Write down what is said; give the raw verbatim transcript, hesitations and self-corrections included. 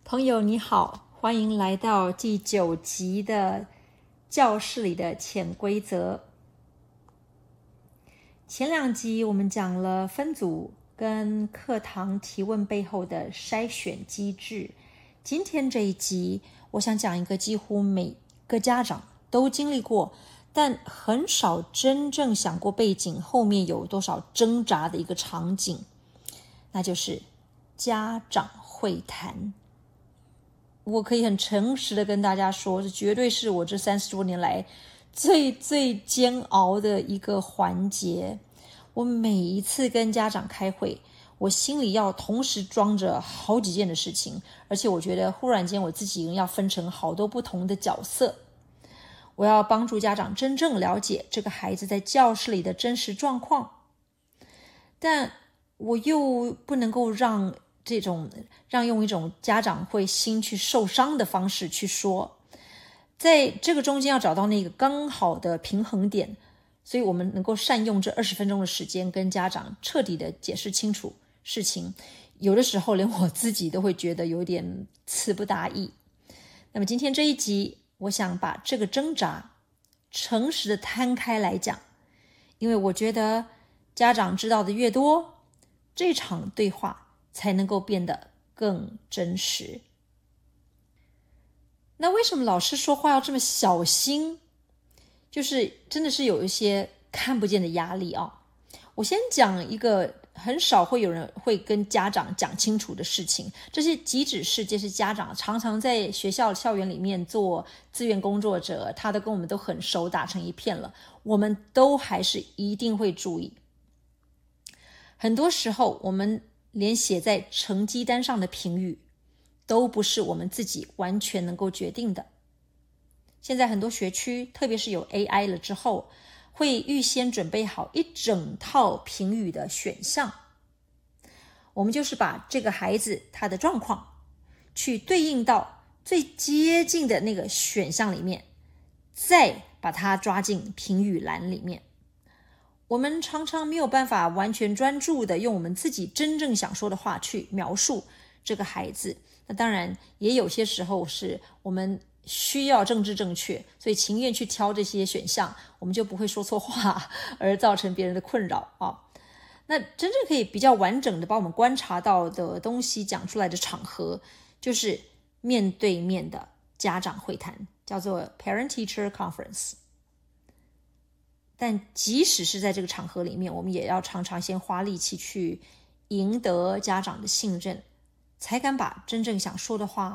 朋友你好，欢迎来到第九集的教室里的潜规则。前两集我们讲了分组跟课堂提问背后的筛选机制，今天这一集我想讲一个几乎每个家长都经历过，但很少真正想过背景后面有多少挣扎的一个场景，那就是家长会谈。我可以很诚实的跟大家说，这绝对是我这三十多年来最最煎熬的一个环节。我每一次跟家长开会，我心里要同时装着好几件的事情，而且我觉得忽然间我自己要分成好多不同的角色。我要帮助家长真正了解这个孩子在教室里的真实状况，但我又不能够让这种让用一种家长会心去受伤的方式去说，在这个中间要找到那个刚好的平衡点，所以我们能够善用这二十分钟的时间跟家长彻底的解释清楚事情，有的时候连我自己都会觉得有点词不达意。那么今天这一集，我想把这个挣扎诚实的摊开来讲，因为我觉得家长知道的越多，这场对话才能够变得更真实。那为什么老师说话要这么小心？就是真的是有一些看不见的压力啊。我先讲一个很少会有人会跟家长讲清楚的事情，这些即使是这些家长常常在学校校园里面做志愿工作者，他都跟我们都很熟，打成一片了，我们都还是一定会注意。很多时候我们连写在成绩单上的评语都不是我们自己完全能够决定的。现在很多学区，特别是有 A I 了之后，会预先准备好一整套评语的选项。我们就是把这个孩子他的状况去对应到最接近的那个选项里面，再把它抓进评语栏里面。我们常常没有办法完全专注的用我们自己真正想说的话去描述这个孩子。那当然也有些时候是我们需要政治正确，所以情愿去挑这些选项，我们就不会说错话而造成别人的困扰啊。那真正可以比较完整的把我们观察到的东西讲出来的场合，就是面对面的家长会谈，叫做 Parent-Teacher Conference。但即使是在这个场合里面，我们也要常常先花力气去赢得家长的信任，才敢把真正想说的话